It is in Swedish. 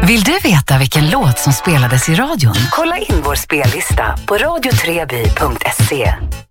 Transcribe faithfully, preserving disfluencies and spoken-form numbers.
Vill du veta vilken låt som spelades i radion? Kolla in vår spellista på radio tre by punkt se.